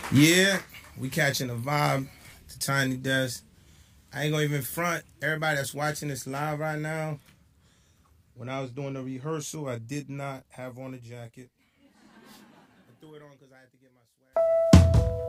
Yeah, we catching a vibe to Tiny Desk. I ain't gonna even front. Everybody that's watching this live right now, when I was doing the rehearsal, I did not have on a jacket. I threw it on because I had to get my swag.